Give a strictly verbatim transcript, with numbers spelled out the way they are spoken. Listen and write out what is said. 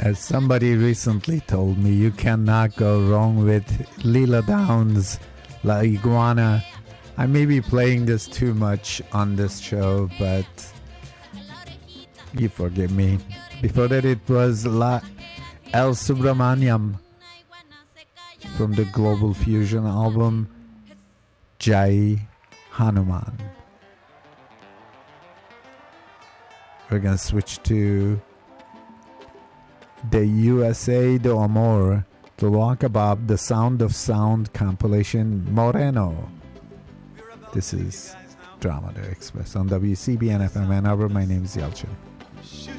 As somebody recently told me, you cannot go wrong with Lila Downs, La Iguana. I may be playing this too much on this show, but you forgive me. Before that, it was La El Subramaniam from the Global Fusion album Jai Hanuman. We're gonna switch to the U S A do Amor, the Kebab, the Sound of Sound compilation Moreno. This is Drama the Express on W C B N F M Ann Arbor. My name is Yelchin.